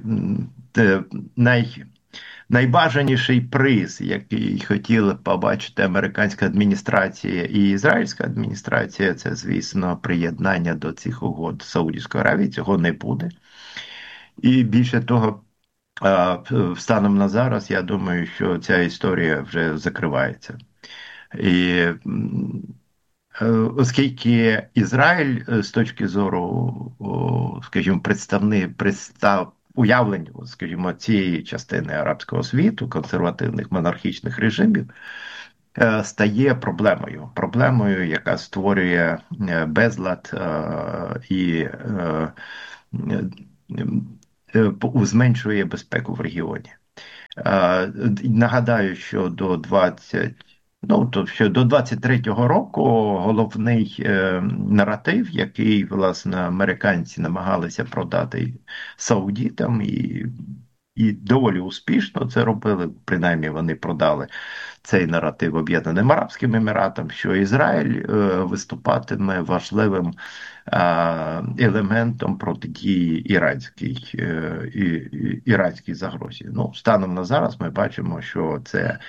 найбажаніший приз, який хотіли побачити американська адміністрація і ізраїльська адміністрація, це, звісно, приєднання до цих угод Саудівської Аравії. Цього не буде. І більше того, Станом на зараз, я думаю, що ця історія вже закривається. І оскільки Ізраїль з точки зору, скажімо, уявлень, скажімо, цієї частини арабського світу, консервативних монархічних режимів, стає проблемою, яка створює безлад і зменшує безпеку в регіоні. Нагадаю, що до 23-го року головний наратив, який, власне, американці намагалися продати саудітам, і доволі успішно це робили, принаймні вони продали цей наратив Об'єднаним Арабським Еміратам, що Ізраїль виступатиме важливим елементом протидії іранській загрозі. Ну, станом на зараз ми бачимо, що це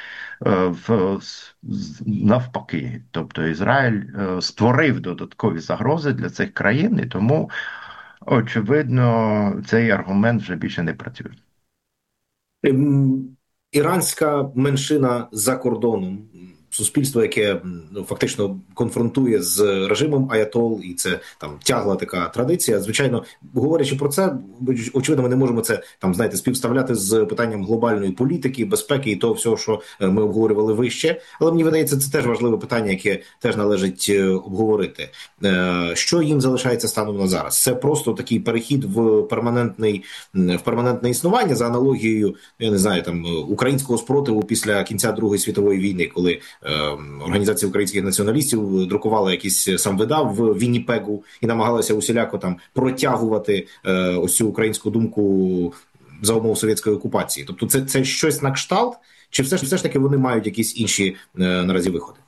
навпаки. Тобто Ізраїль створив додаткові загрози для цих країн, і тому, очевидно, цей аргумент вже більше не працює. Іранська меншина за кордоном, суспільство, яке фактично конфронтує з режимом аятол, і це там тягла така традиція. Звичайно, говорячи про це, очевидно, ми не можемо це співставляти з питанням глобальної політики, безпеки і того всього, що ми обговорювали вище. Але мені видається, це теж важливе питання, яке теж належить обговорити. Що їм залишається станом на зараз? Це просто такий перехід в перманентне існування за аналогією, я не знаю, українського спротиву після кінця Другої світової війни, коли Організація українських націоналістів друкувала якийсь самвидав в Вінніпегу і намагалася усіляко протягувати ось цю українську думку за умов совєтської окупації. Тобто це щось на кшталт, чи все ж таки вони мають якісь інші наразі виходи?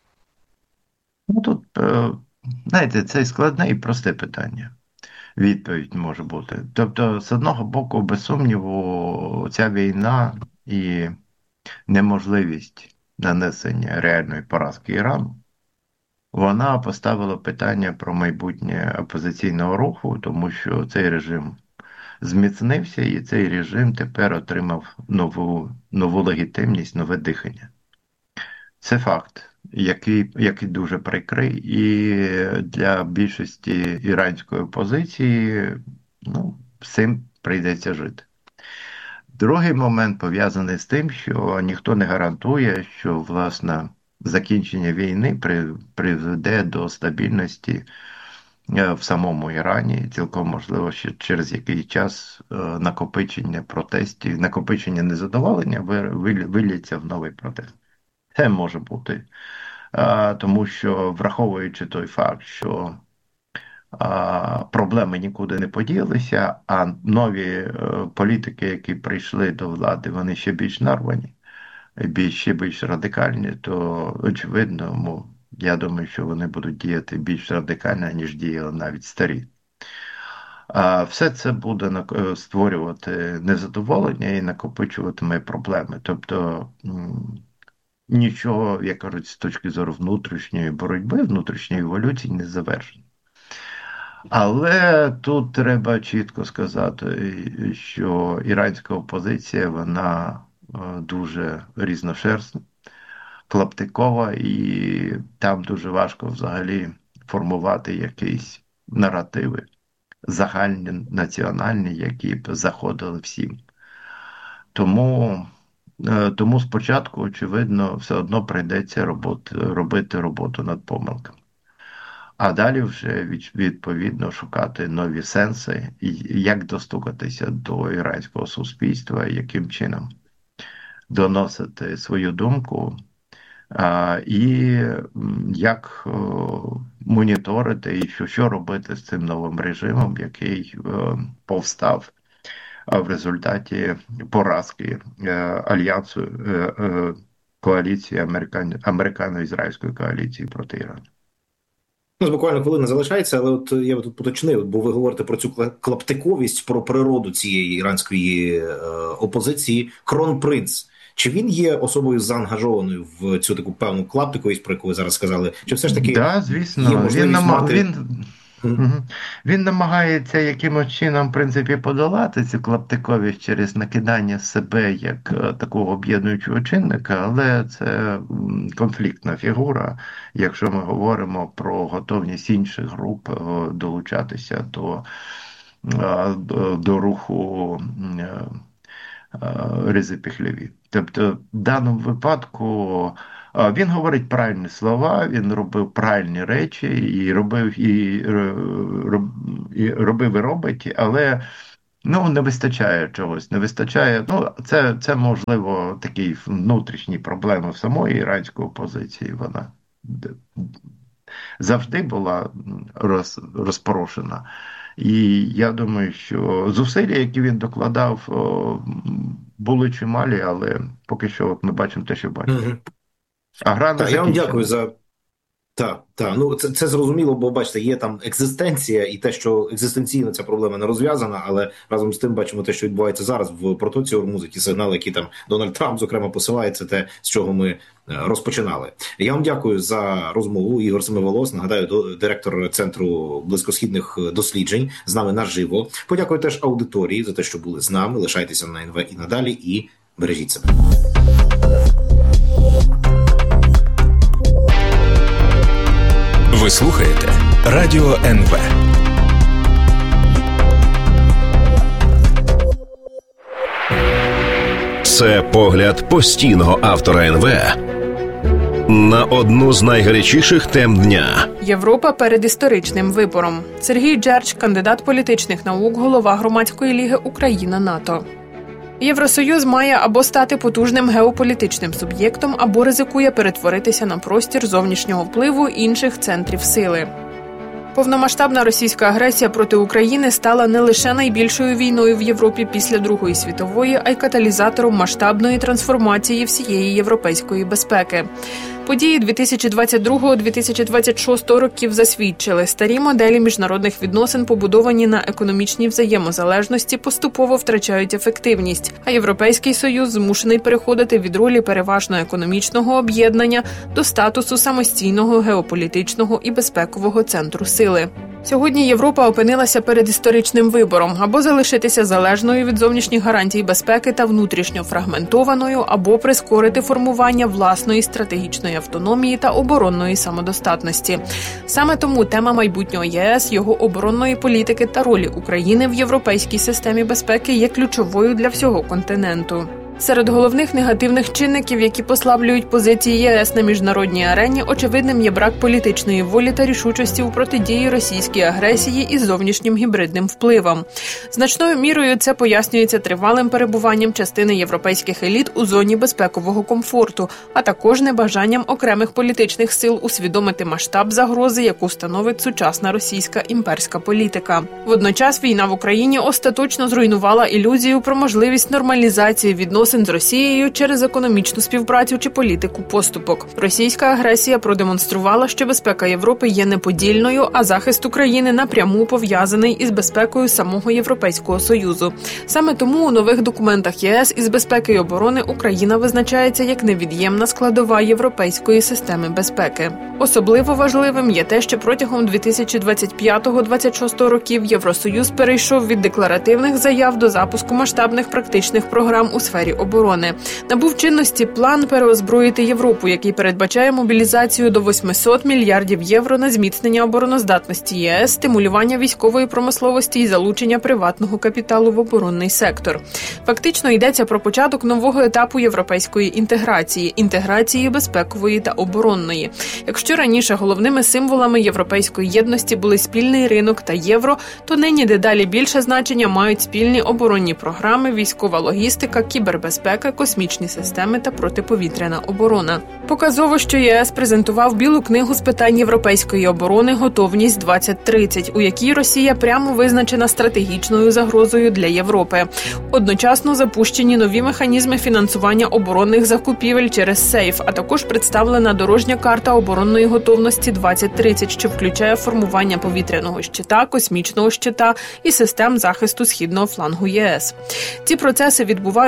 Ну, тут, знаєте, це складне і просте питання. Відповідь може бути. Тобто, з одного боку, без сумніву, ця війна і неможливість нанесення реальної поразки Ірану, вона поставила питання про майбутнє опозиційного руху, тому що цей режим зміцнився, і цей режим тепер отримав нову легітимність, нове дихання. Це факт, який дуже прикрий, і для більшості іранської опозиції, з цим прийдеться жити. Другий момент пов'язаний з тим, що ніхто не гарантує, що, власне, закінчення війни приведе до стабільності в самому Ірані. Цілком можливо, що через який час накопичення протестів, накопичення незадоволення виліться в новий протест. Це може бути. Тому що, враховуючи той факт, що проблеми нікуди не поділися, а нові політики, які прийшли до влади, вони ще більш нарвані, ще більш радикальні, то очевидно, я думаю, що вони будуть діяти більш радикально, ніж діяли навіть старі. Все це буде створювати незадоволення і накопичуватиме проблеми. Тобто нічого, як кажуть, з точки зору внутрішньої боротьби, внутрішньої еволюції не завершено. Але тут треба чітко сказати, що іранська опозиція, вона дуже різношерстна, клаптикова, і там дуже важко взагалі формувати якісь наративи загальні, національні, які б заходили всім. Тому спочатку, очевидно, все одно прийдеться робити роботу над помилками. А далі вже, відповідно, шукати нові сенси, і як достукатися до іранського суспільства, яким чином доносити свою думку, і як моніторити, і що робити з цим новим режимом, який повстав в результаті поразки альянсу, коаліції, американо-ізраїльської коаліції проти Ірану. У нас буквально хвилина залишається, але от я тут поточнив, бо ви говорите про цю клаптиковість, про природу цієї іранської опозиції. Кронпринц, чи він є особою заангажованою в цю таку певну клаптиковість, про яку ви зараз сказали? Чи все ж таки звісно, є можливість мати... Він намагається якимось чином, в принципі, подолати цю клаптиковість через накидання себе як такого об'єднуючого чинника, але це конфліктна фігура, якщо ми говоримо про готовність інших груп долучатися до руху Рези Пехлєві. Тобто, в даному випадку він говорить правильні слова, він робив правильні речі і робить, але не вистачає чогось, не вистачає. Це можливо такі внутрішні проблеми в самої іранської опозиції. Вона завжди була розпорошена. І я думаю, що зусилля, які він докладав, були чималі, але поки що ми бачимо те, що бачимо. А гра не закінчена. Я вам дякую за... це зрозуміло, бо, бачите, є там екзистенція і те, що екзистенційно ця проблема не розв'язана, але разом з тим бачимо те, що відбувається зараз в протоці Ормузу, ті сигнали, які там Дональд Трамп, зокрема, посилає, це те, з чого ми розпочинали. Я вам дякую за розмову. Ігор Семиволос, нагадаю, директор Центру близькосхідних досліджень, з нами наживо. Подякую теж аудиторії за те, що були з нами. Лишайтеся на НВ і надалі, і бережіть себе. Ви слухаєте Радіо НВ. Це погляд постійного автора НВ на одну з найгарячіших тем дня. Європа перед історичним вибором. Сергій Джерч, кандидат політичних наук, голова Громадської ліги Україна-НАТО. Євросоюз має або стати потужним геополітичним суб'єктом, або ризикує перетворитися на простір зовнішнього впливу інших центрів сили. Повномасштабна російська агресія проти України стала не лише найбільшою війною в Європі після Другої світової, а й каталізатором масштабної трансформації всієї європейської безпеки. Події 2022-2026 років засвідчили, старі моделі міжнародних відносин, побудовані на економічній взаємозалежності, поступово втрачають ефективність, а Європейський Союз змушений переходити від ролі переважно економічного об'єднання до статусу самостійного геополітичного і безпекового центру сили. Сьогодні Європа опинилася перед історичним вибором – або залишитися залежною від зовнішніх гарантій безпеки та внутрішньо фрагментованою, або прискорити формування власної стратегічної автономії та оборонної самодостатності. Саме тому тема майбутнього ЄС, його оборонної політики та ролі України в європейській системі безпеки є ключовою для всього континенту. Серед головних негативних чинників, які послаблюють позиції ЄС на міжнародній арені, очевидним є брак політичної волі та рішучості у протидії російській агресії і зовнішнім гібридним впливам. Значною мірою це пояснюється тривалим перебуванням частини європейських еліт у зоні безпекового комфорту, а також небажанням окремих політичних сил усвідомити масштаб загрози, яку становить сучасна російська імперська політика. Водночас війна в Україні остаточно зруйнувала ілюзію про можливість нормалізації відносин з Росією через економічну співпрацю чи політику поступок. Російська агресія продемонструвала, що безпека Європи є неподільною, а захист України напряму пов'язаний із безпекою самого Європейського Союзу. Саме тому у нових документах ЄС із безпеки і оборони Україна визначається як невід'ємна складова європейської системи безпеки. Особливо важливим є те, що протягом 2025-2026 років Євросоюз перейшов від декларативних заяв до запуску масштабних практичних програм у сфері оборони. Набув чинності план переозброїти Європу, який передбачає мобілізацію до 800 мільярдів євро на зміцнення обороноздатності ЄС, стимулювання військової промисловості і залучення приватного капіталу в оборонний сектор. Фактично йдеться про початок нового етапу європейської інтеграції безпекової та оборонної. Якщо раніше головними символами європейської єдності були спільний ринок та євро, то нині дедалі більше значення мають спільні оборонні програми, військова логістика, кібербезпека, космічні системи та протиповітряна оборона. Показово, що ЄС презентував Білу книгу з питань європейської оборони «Готовність 2030», у якій Росія прямо визначена стратегічною загрозою для Європи. Одночасно запущені нові механізми фінансування оборонних закупівель через СЕЙФ, а також представлена дорожня карта оборонної готовності 2030, що включає формування повітряного щита, космічного щита і систем захисту східного флангу ЄС. Ці процеси відбуваються на фоні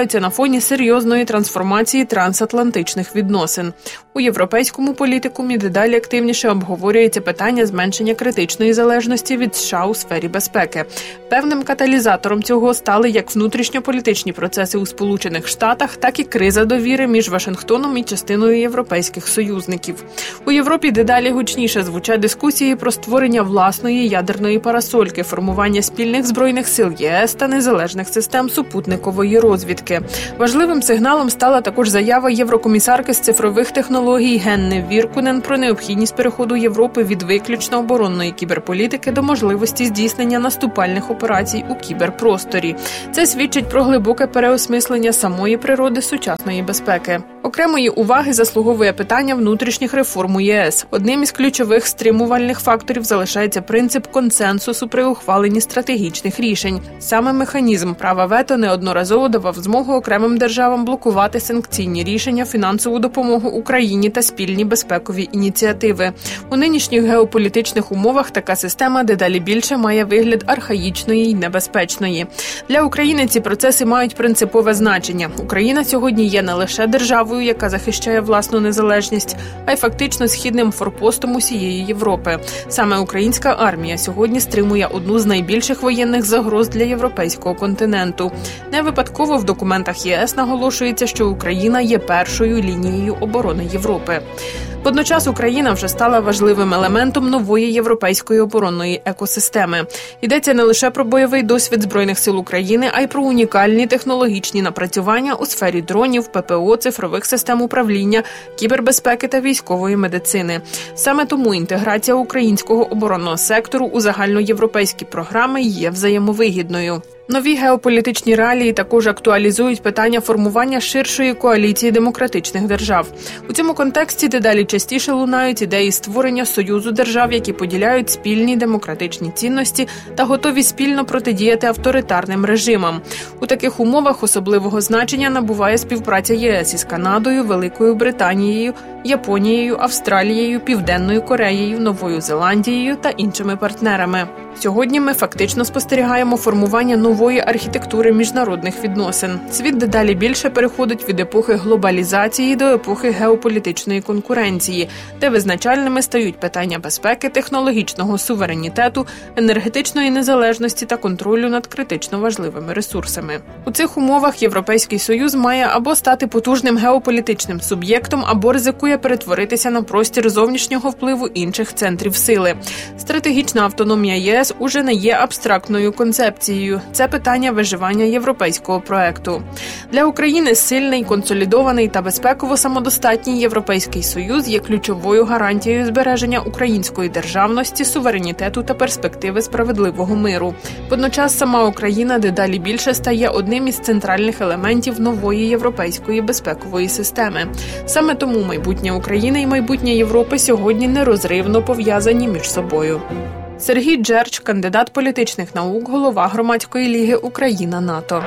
фоні серйозної трансформації трансатлантичних відносин. У європейському політикумі дедалі активніше обговорюється питання зменшення критичної залежності від США у сфері безпеки. Певним каталізатором цього стали як внутрішньополітичні процеси у Сполучених Штатах, так і криза довіри між Вашингтоном і частиною європейських союзників. У Європі дедалі гучніше звучать дискусії про створення власної ядерної парасольки, формування спільних збройних сил ЄС та незалежних систем супутникової розвідки. Важливим сигналом стала також заява єврокомісарки з цифрових технологій Генни Віркунен про необхідність переходу Європи від виключно оборонної кіберполітики до можливості здійснення наступальних операцій у кіберпросторі. Це свідчить про глибоке переосмислення самої природи сучасної безпеки. Окремої уваги заслуговує питання внутрішніх реформ у ЄС. Одним із ключових стримувальних факторів залишається принцип консенсусу при ухваленні стратегічних рішень. Саме механізм права вето неодноразово давав змогу окремим державам блокувати санкційні рішення, фінансову допомогу Україні та спільні безпекові ініціативи. У нинішніх геополітичних умовах така система дедалі більше має вигляд архаїчної й небезпечної. Для України ці процеси мають принципове значення. Україна сьогодні є не лише державою, яка захищає власну незалежність, а й фактично східним форпостом усієї Європи. Саме українська армія сьогодні стримує одну з найбільших воєнних загроз для європейського континенту. Не випадково в документах ЄС наголошується, що Україна є першою лінією оборони Європи. Водночас Україна вже стала важливим елементом нової європейської оборонної екосистеми. Йдеться не лише про бойовий досвід Збройних сил України, а й про унікальні технологічні напрацювання у сфері дронів, ППО, цифрових систем управління, кібербезпеки та військової медицини. Саме тому інтеграція українського оборонного сектору у загальноєвропейські програми є взаємовигідною. Нові геополітичні реалії також актуалізують питання формування ширшої коаліції демократичних держав. У цьому контексті дедалі частіше лунають ідеї створення союзу держав, які поділяють спільні демократичні цінності та готові спільно протидіяти авторитарним режимам. У таких умовах особливого значення набуває співпраця ЄС із Канадою, Великою Британією, Японією, Австралією, Південною Кореєю, Новою Зеландією та іншими партнерами. Сьогодні ми фактично спостерігаємо формування нової архітектури міжнародних відносин. Світ дедалі більше переходить від епохи глобалізації до епохи геополітичної конкуренції, де визначальними стають питання безпеки, технологічного суверенітету, енергетичної незалежності та контролю над критично важливими ресурсами. У цих умовах Європейський Союз має або стати потужним геополітичним суб'єктом, або ризикує перетворитися на простір зовнішнього впливу інших центрів сили. Стратегічна автономія ЄС уже не є абстрактною концепцією. Це питання виживання європейського проекту. Для України сильний, консолідований та безпеково самодостатній Європейський Союз є ключовою гарантією збереження української державності, суверенітету та перспективи справедливого миру. Водночас сама Україна дедалі більше стає одним із центральних елементів нової європейської безпекової системи. Саме тому майбутнє України і майбутнє Європи сьогодні нерозривно пов'язані між собою. Сергій Джерч, кандидат політичних наук, голова Громадської ліги Україна-НАТО.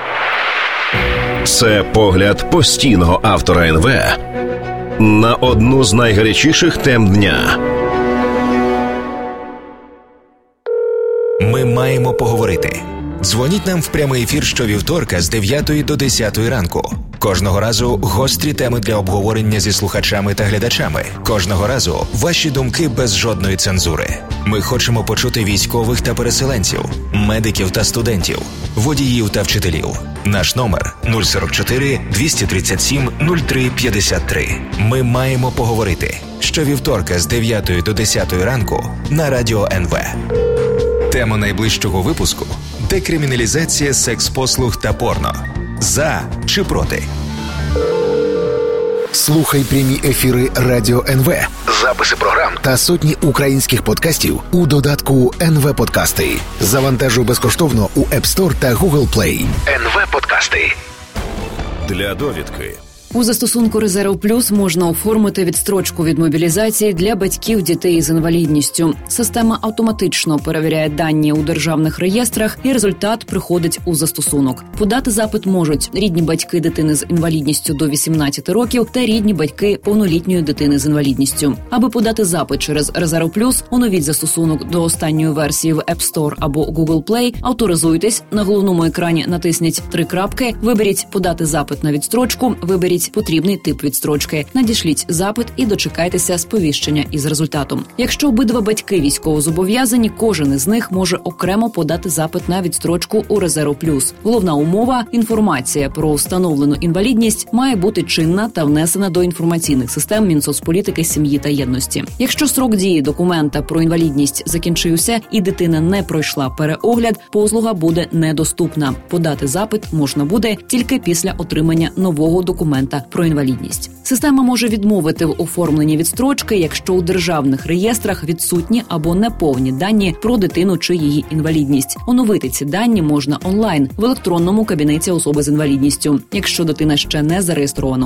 Це погляд постійного автора НВ на одну з найгарячіших тем дня. Ми маємо поговорити. Дзвоніть нам в прямий ефір щовівторка з 9 до 10 ранку. Кожного разу гострі теми для обговорення зі слухачами та глядачами. Кожного разу ваші думки без жодної цензури. Ми хочемо почути військових та переселенців, медиків та студентів, водіїв та вчителів. Наш номер 044 237 03 53. Ми маємо поговорити. Щовівторка з 9 до 10 ранку на Радіо НВ. Тема найближчого випуску – декриміналізація секс-послуг та порно. За чи проти? Слухай прямі ефіри Радіо НВ, записи програм та сотні українських подкастів у додатку НВ Подкасти. Завантажуй безкоштовно у App Store та Google Play. НВ Подкасти. Для довідки У застосунку «Резерв Плюс» можна оформити відстрочку від мобілізації для батьків дітей з інвалідністю. Система автоматично перевіряє дані у державних реєстрах, і результат приходить у застосунок. Подати запит можуть рідні батьки дитини з інвалідністю до 18 років та рідні батьки повнолітньої дитини з інвалідністю. Аби подати запит через «Резерв Плюс», оновіть застосунок до останньої версії в App Store або Google Play, авторизуйтесь, на головному екрані натисніть 3 крапки, виберіть «Подати запит на відстрочку», виберіть потрібний тип відстрочки, надішліть запит і дочекайтеся сповіщення із результатом. Якщо обидва батьки військовозобов'язані, кожен із них може окремо подати запит на відстрочку у «Резерв Плюс». Головна умова – інформація про встановлену інвалідність має бути чинна та внесена до інформаційних систем Мінсоцполітики, сім'ї та єдності. Якщо строк дії документа про інвалідність закінчився і дитина не пройшла переогляд, послуга буде недоступна. Подати запит можна буде тільки після отримання нового документа про інвалідність. Система може відмовити в оформленні відстрочки, якщо у державних реєстрах відсутні або неповні дані про дитину чи її інвалідність. Оновити ці дані можна онлайн в електронному кабінеті особи з інвалідністю. Якщо дитина ще не зареєстрована